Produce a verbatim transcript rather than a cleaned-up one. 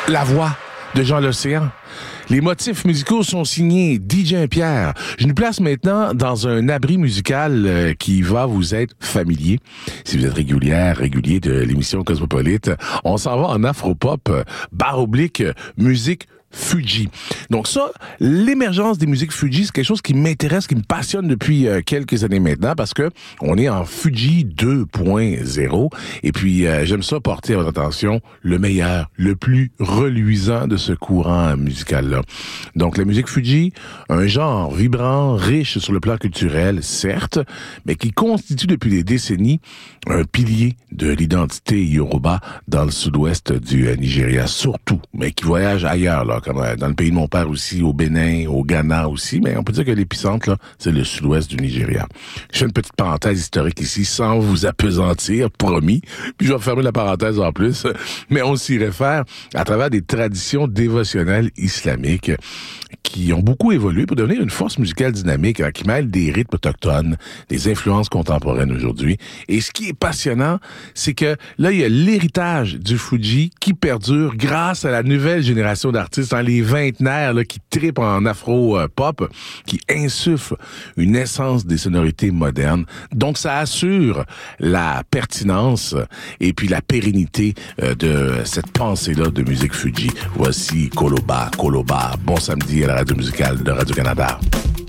La voix de Jean L'Océan. Les motifs musicaux sont signés D J Pierre. Je nous place maintenant dans un abri musical euh, qui va vous être familier. Si vous êtes régulière, régulier de l'émission Cosmopolite, on s'en va en afropop, euh, barre oblique, euh, musique Fuji. Donc ça, l'émergence des musiques Fuji, c'est quelque chose qui m'intéresse, qui me passionne depuis euh, quelques années maintenant parce que on est en Fuji deux point zéro et puis euh, j'aime ça porter à votre attention le meilleur, le plus reluisant de ce courant musical-là. Donc la musique Fuji, un genre vibrant, riche sur le plan culturel, certes, mais qui constitue depuis des décennies un pilier de l'identité Yoruba dans le sud-ouest du euh, Nigeria, surtout, mais qui voyage ailleurs, là, comme dans le pays de mon père aussi, au Bénin, au Ghana aussi, mais on peut dire que l'épicentre, là, c'est le sud-ouest du Nigeria. Je fais une petite parenthèse historique ici, sans vous appesantir, promis, puis je vais fermer la parenthèse en plus, mais on s'y réfère à travers des traditions dévotionnelles islamiques qui ont beaucoup évolué pour devenir une force musicale dynamique hein, qui mêle des rythmes autochtones, des influences contemporaines aujourd'hui. Et ce qui est passionnant, c'est que là, il y a l'héritage du Fuji qui perdure grâce à la nouvelle génération d'artistes, hein, les vingtenaires là, qui trippent en afro-pop, qui insufflent une essence des sonorités modernes. Donc, ça assure la pertinence et puis la pérennité euh, de cette pensée-là de musique Fuji. Voici Koloba, Koloba. Bon samedi à la radio musicale de Radio-Canada.